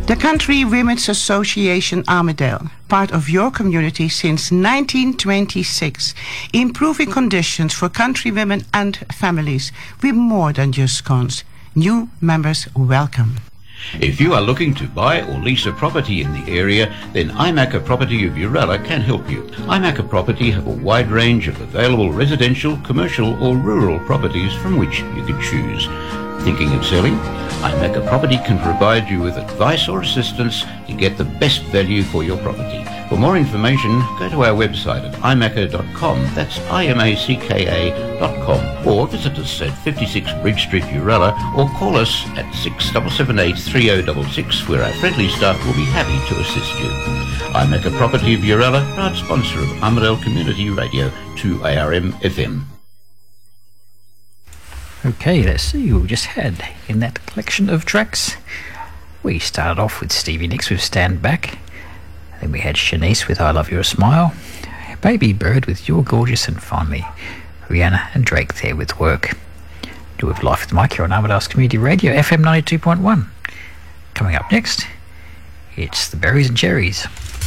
The Country Women's Association Armidale, part of your community since 1926, improving conditions for country women and families with more than just scones. New members welcome. If you are looking to buy or lease a property in the area, then IMACA Property of Uralla can help you. IMACA Property have a wide range of available residential, commercial or rural properties from which you can choose. Thinking of selling? IMACA Property can provide you with advice or assistance to get the best value for your property. For more information, go to our website at imaca.com, that's imacka.com, or visit us at 56 Bridge Street, Uralla, or call us at 6778-3066, where our friendly staff will be happy to assist you. IMACA Property of Uralla, proud sponsor of Armidale Community Radio, 2ARM FM. Okay, let's see who we just had in that collection of tracks. We started off with Stevie Nicks with Stand Back. Then we had Shanice with I Love Your Smile. Baby Bird with You're Gorgeous and Finally Rihanna and Drake there with Work. Do with Life with Mike here on Armidale's Community Radio, FM 92.1. Coming up next, it's the Berries and Cherries.